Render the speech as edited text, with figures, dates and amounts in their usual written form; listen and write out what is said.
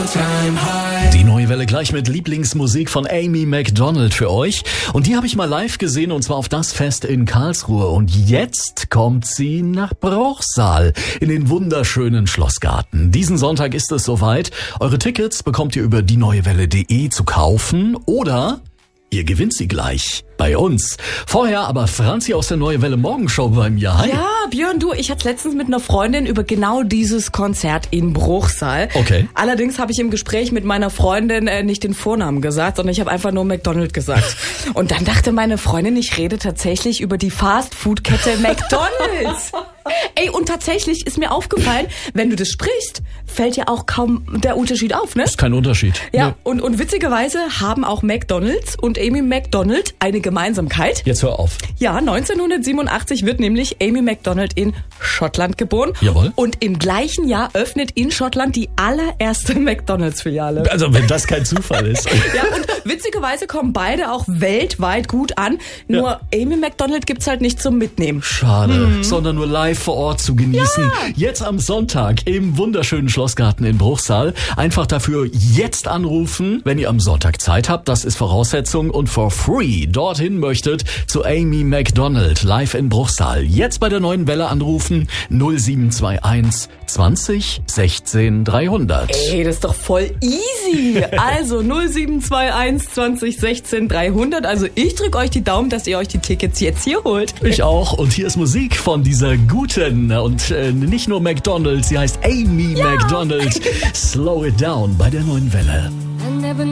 Die neue Welle gleich mit Lieblingsmusik von Amy Macdonald für euch. Und die habe ich mal live gesehen, und zwar auf das Fest in Karlsruhe. Und jetzt kommt sie nach Bruchsal in den wunderschönen Schlossgarten. Diesen Sonntag ist es soweit. Eure Tickets bekommt ihr über dieneuewelle.de zu kaufen oder ihr gewinnt sie gleich bei uns. Vorher aber Franzi aus der Neue Welle Morgenshow bei mir. Hi. Ja, Björn, du, ich hatte letztens mit einer Freundin über genau dieses Konzert in Bruchsal. Okay. Allerdings habe ich im Gespräch mit meiner Freundin nicht den Vornamen gesagt, sondern ich habe einfach nur McDonald gesagt. Und dann dachte meine Freundin, ich rede tatsächlich über die Fast-Food-Kette McDonald's. Ey, und tatsächlich ist mir aufgefallen, wenn du das sprichst, fällt ja auch kaum der Unterschied auf, ne? Ist kein Unterschied. Ja, nee. Und witzigerweise haben auch McDonald's und Amy Macdonald eine Gemeinsamkeit. Jetzt hör auf. Ja, 1987 wird nämlich Amy Macdonald in Schottland geboren. Jawohl. Und im gleichen Jahr öffnet in Schottland die allererste McDonald's-Filiale. Also wenn das kein Zufall ist. Ja, und witzigerweise kommen beide auch weltweit gut an. Nur Amy Macdonald gibt's halt nicht zum Mitnehmen. Schade, sondern nur live vor Ort zu genießen. Ja. Jetzt am Sonntag im wunderschönen Schlossgarten in Bruchsal. Einfach dafür jetzt anrufen, wenn ihr am Sonntag Zeit habt. Das ist Voraussetzung, und for free dorthin möchtet zu Amy Macdonald live in Bruchsal. Jetzt bei der Neuen Welle anrufen 0721 20 16 300. Ey, das ist doch voll easy. Also 0721 20 16 300. Also ich drücke euch die Daumen, dass ihr euch die Tickets jetzt hier holt. Ich auch. Und hier ist Musik von dieser guten und nicht nur McDonald, sie heißt Amy Macdonald. Slow It Down bei der Neuen Welle.